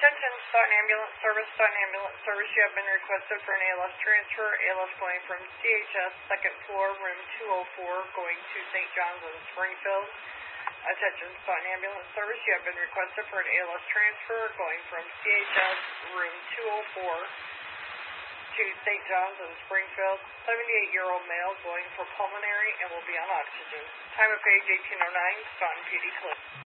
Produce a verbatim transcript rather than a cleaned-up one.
Attention, Staunton Ambulance Service. Staunton Ambulance Service, you have been requested for an A L S transfer. A L S going from C H S, second floor, room two oh four, going to Saint John's in Springfield. Attention, Staunton Ambulance Service, you have been requested for an A L S transfer going from C H S, room two oh four, to Saint John's in Springfield. seventy-eight-year-old male going for pulmonary and will be on oxygen. Time of page eighteen oh nine, Staunton P D Clip.